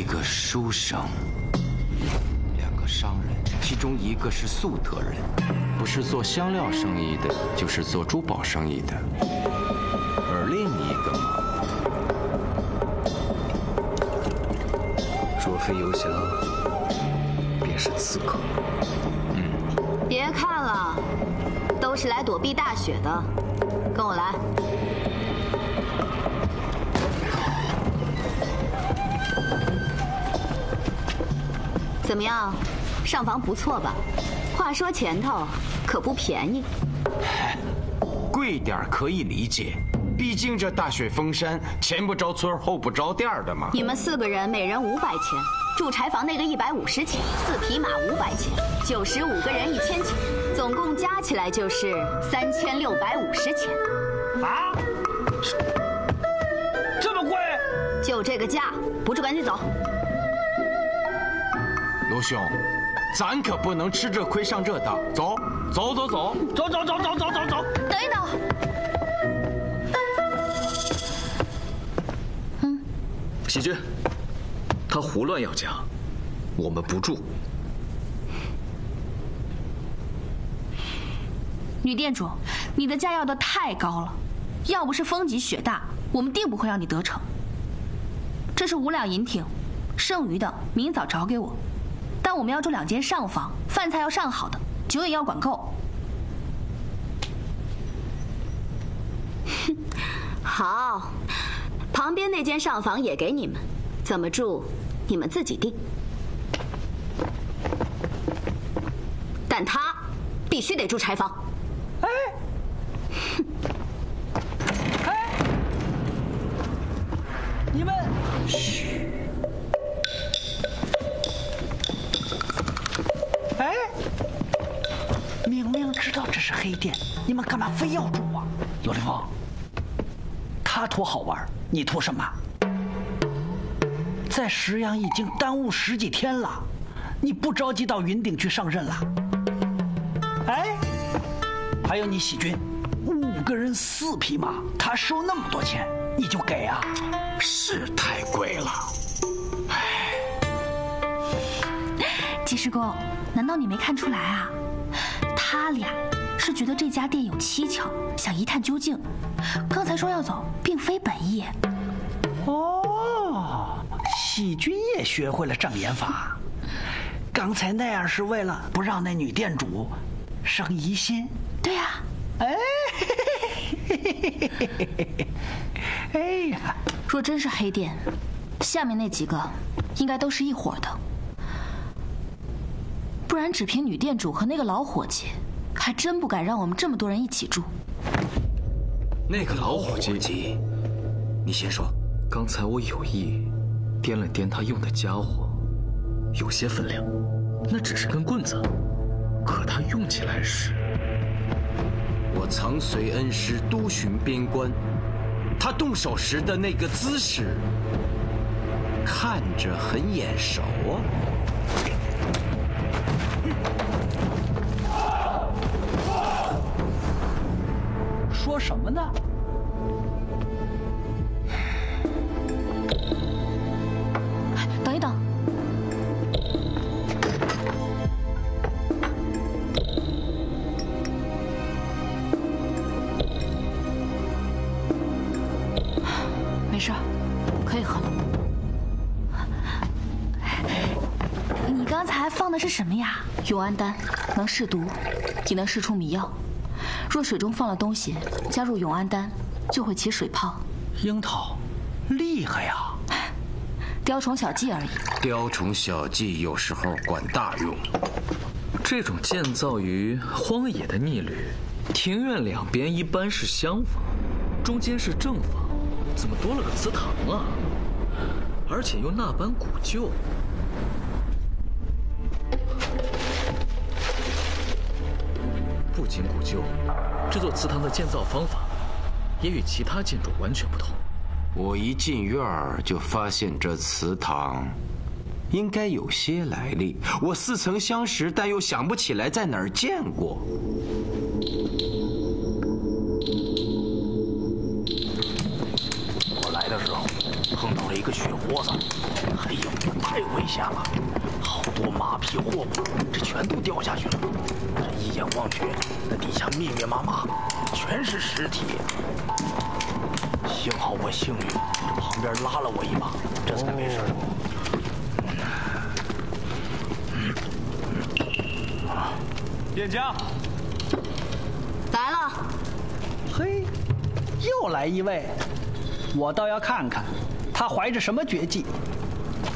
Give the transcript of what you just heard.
个书生，2个商人，其中一个是粟特人，不是做香料生意的，就是做珠宝生意的，而另一个嘛， 若非游侠，便是刺客。 别看了，都是来躲避大雪的，跟我来。怎么样，上房不错吧？话说前头可不便宜。 贵点可以理解，毕竟这大雪封山，前不着村后不着店的嘛。 你们4个人每人500钱，住柴房那个150钱，4匹马500钱，95个人1000钱，总共加起来就是3650钱。 啊？这么贵？ 就这个价，不住赶紧走。 罗兄，咱可不能吃这亏上这当。走，走走走， 走走走走走走走。 等一等。 喜君，他胡乱要价，我们不住。 女店主，你的价要得太高了，要不是风急雪大，我们定不会让你得逞。这是5两银挺，剩余的明早找给我。但我们要住2间上房，饭菜要上好的，酒也要管够。 好，旁边那间上房也给你们，怎么住你们自己定。但他必须得住柴房。 哎，哎，你们嘘。哎，明明知道这是黑店，你们干嘛非要住啊？尤凌风，他图好玩，你图什么？在石阳已经耽误10几天了，你不着急到云顶去上任了？哎，还有你喜君，5个人4匹马，他收那么多钱，你就给啊？ 是太贵了。 济世公，难道你没看出来啊？他俩是觉得这家店有蹊跷，想一探究竟。刚才说要走，并非本意。 哦，喜君也学会了障眼法。刚才那样是为了不让那女店主生疑心。 对呀。 哎，哎呀， 若真是黑店，下面那几个应该都是一伙的。不然只凭女店主和那个老伙计，还真不敢让我们这么多人一起住。 那个老伙计，你先说。刚才我有意掂了掂他用的家伙，有些分量，那只是根棍子，可他用起来时， 我曾随恩师督巡边关，他动手时的那个姿势，看着很眼熟啊。 说什么呢？ 等一等，没事，可以喝了。你刚才放的是什么呀？永安丹，能试毒，也能试出迷药。若水中放了东西，加入永安丹，就会起水泡。 樱桃，厉害呀！ 雕虫小技而已。 雕虫小技有时候管大用。 这种建造于荒野的逆旅，庭院两边一般是厢房，中间是正房，怎么多了个祠堂啊？而且又那般古旧。不仅古旧，这座祠堂的建造方法也与其他建筑完全不同。 我一进院儿就发现这祠堂应该有些来历，我似曾相识，但又想不起来在哪儿见过。 我来的时候碰到了一个个血窝子。哎呦，太危险了！好多马匹货物，这全都掉下去了。这一眼望去，那底下密密麻麻，全是尸体。幸好我幸运，旁边拉了我一把，这才没事。 燕家来了。 嘿，又来一位，我倒要看看他怀着什么绝技，